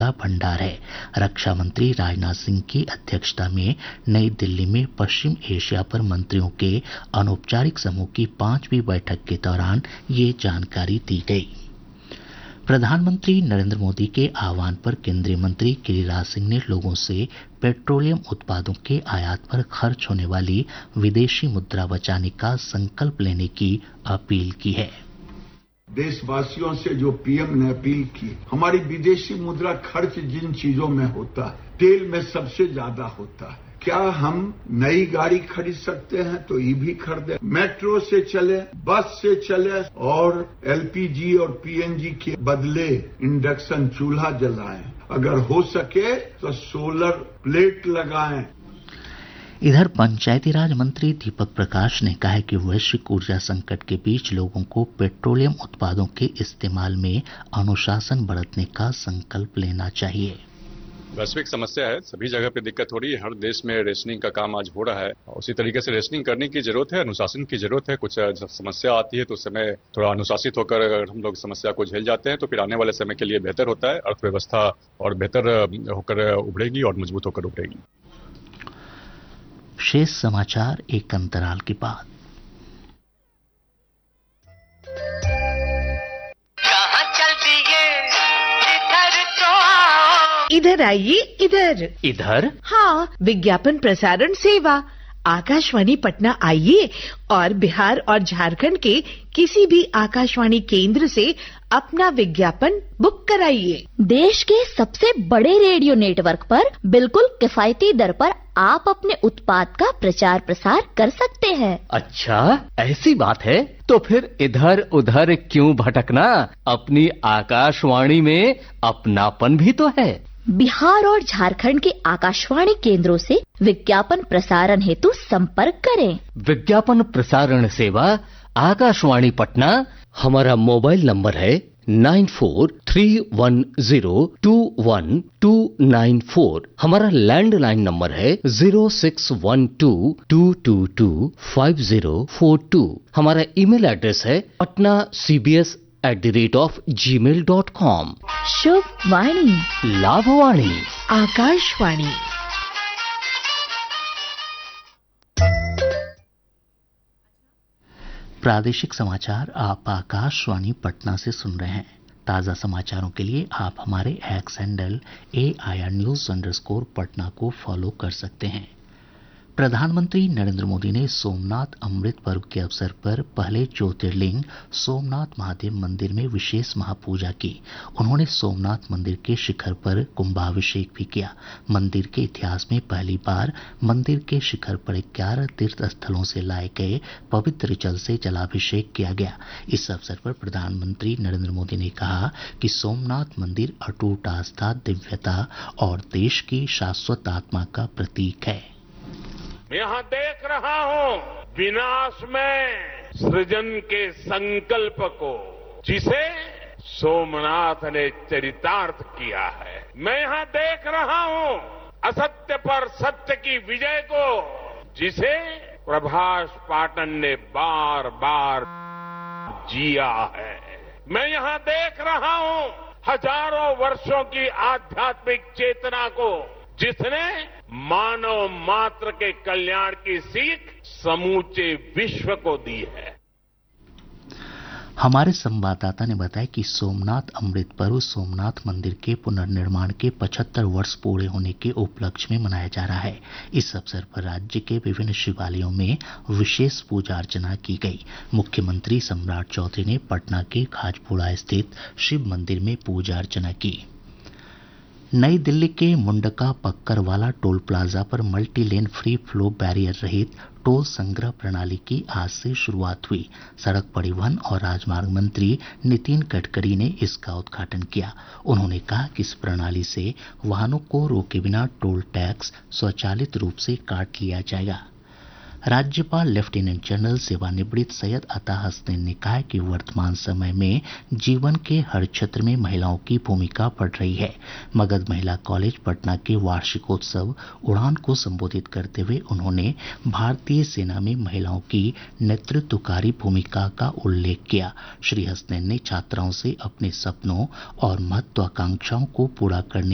का भंडार है। रक्षा मंत्री राजनाथ सिंह की अध्यक्षता में नई दिल्ली में पश्चिम एशिया पर मंत्रियों के अनौपचारिक समूह की 5वीं बैठक के दौरान ये जानकारी दी गई। प्रधानमंत्री नरेंद्र मोदी के आह्वान पर केंद्रीय मंत्री गिरिराज सिंह ने लोगों से पेट्रोलियम उत्पादों के आयात पर खर्च होने वाली विदेशी मुद्रा बचाने का संकल्प लेने की अपील की है। देशवासियों से जो पीएम ने अपील की, हमारी विदेशी मुद्रा खर्च जिन चीजों में होता है, तेल में सबसे ज्यादा होता है। क्या हम नई गाड़ी खरीद सकते हैं तो ईवी खरीदें, मेट्रो से चले, बस से चले और एलपीजी और पीएनजी के बदले इंडक्शन चूल्हा जलाएं। अगर हो सके तो सोलर प्लेट लगाएं। इधर पंचायती राज मंत्री दीपक प्रकाश ने कहा है कि वैश्विक ऊर्जा संकट के बीच लोगों को पेट्रोलियम उत्पादों के इस्तेमाल में अनुशासन बरतने का संकल्प लेना चाहिए। वैश्विक समस्या है, सभी जगह पे दिक्कत हो रही है। हर देश में रेशनिंग का काम आज हो रहा है। उसी तरीके से रेशनिंग करने की जरूरत है, अनुशासन की जरूरत है। कुछ जब समस्या आती है तो उस समय थोड़ा अनुशासित होकर अगर हम लोग समस्या को झेल जाते हैं तो फिर आने वाले समय के लिए बेहतर होता है। अर्थव्यवस्था और बेहतर होकर उभरेगी और मजबूत होकर उभरेगी। शेष समाचार एक अंतराल के बाद। इधर आइए, इधर इधर। हाँ, विज्ञापन प्रसारण सेवा आकाशवाणी पटना आइए और बिहार और झारखंड के किसी भी आकाशवाणी केंद्र से अपना विज्ञापन बुक कराइए। देश के सबसे बड़े रेडियो नेटवर्क पर बिल्कुल किफायती दर पर आप अपने उत्पाद का प्रचार प्रसार कर सकते हैं। अच्छा, ऐसी बात है तो फिर इधर उधर क्यों भटकना, अपनी आकाशवाणी में अपनापन भी तो है। बिहार और झारखंड के आकाशवाणी केंद्रों से विज्ञापन प्रसारण हेतु संपर्क करें। विज्ञापन प्रसारण सेवा आकाशवाणी पटना। हमारा मोबाइल नंबर है 9431021294। हमारा लैंडलाइन नंबर है 0612225042। हमारा ईमेल एड्रेस है patnacbs@gmail.com। शुभ वाणी, लाभवाणी, आकाशवाणी। प्रादेशिक समाचार आप आकाशवाणी पटना से सुन रहे हैं। ताज़ा समाचारों के लिए आप हमारे एक्स हैंडल AIR_News_ को फॉलो कर सकते हैं। प्रधानमंत्री नरेंद्र मोदी ने सोमनाथ अमृत पर्व के अवसर पर पहले ज्योतिर्लिंग सोमनाथ महादेव मंदिर में विशेष महापूजा की। उन्होंने सोमनाथ मंदिर के शिखर पर कुंभाभिषेक भी किया। मंदिर के इतिहास में पहली बार मंदिर के शिखर पर 11 तीर्थ स्थलों से लाए गए पवित्र जल से जलाभिषेक किया गया। इस अवसर पर प्रधानमंत्री नरेंद्र मोदी ने कहा कि सोमनाथ मंदिर अटूट आस्था, दिव्यता और देश की शाश्वत आत्मा का प्रतीक है। मैं यहाँ देख रहा हूँ विनाश में सृजन के संकल्प को, जिसे सोमनाथ ने चरितार्थ किया है। मैं यहाँ देख रहा हूँ असत्य पर सत्य की विजय को, जिसे प्रभास पाटन ने बार बार जिया है। मैं यहाँ देख रहा हूँ हजारों वर्षों की आध्यात्मिक चेतना को, जिसने मानव मात्र के कल्याण की सीख समूचे विश्व को दी है। हमारे संवाददाता ने बताया कि सोमनाथ अमृत पर्व सोमनाथ मंदिर के पुनर्निर्माण के 75 वर्ष पूरे होने के उपलक्ष्य में मनाया जा रहा है। इस अवसर पर राज्य के विभिन्न शिवालयों में विशेष पूजा अर्चना की गई। मुख्यमंत्री सम्राट चौधरी ने पटना के खाजपुरा स्थित शिव मंदिर में पूजा अर्चना की। नई दिल्ली के मुंडका पक्करवाला टोल प्लाजा पर multi lane free flow barrier रहित टोल संग्रह प्रणाली की आज से शुरुआत हुई। सड़क परिवहन और राजमार्ग मंत्री नितिन गडकरी ने इसका उद्घाटन किया। उन्होंने कहा कि इस प्रणाली से वाहनों को रोके बिना टोल टैक्स स्वचालित रूप से काट लिया जाएगा। राज्यपाल लेफ्टिनेंट जनरल सेवानिवृत्त सैयद अता हसनैन ने कहा कि वर्तमान समय में जीवन के हर क्षेत्र में महिलाओं की भूमिका बढ़ रही है। मगध महिला कॉलेज पटना के वार्षिकोत्सव उड़ान को संबोधित करते हुए उन्होंने भारतीय सेना में महिलाओं की नेतृत्वकारी भूमिका का उल्लेख किया। श्री हसनैन ने छात्राओं से अपने सपनों और महत्वाकांक्षाओं को पूरा करने